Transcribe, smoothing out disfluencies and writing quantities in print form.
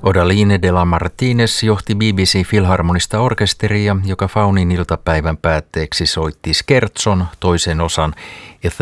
Odaline de la Martínez johti BBC Filharmonista orkesteria, joka Faunin iltapäivän päätteeksi soitti scherzon toisen osan A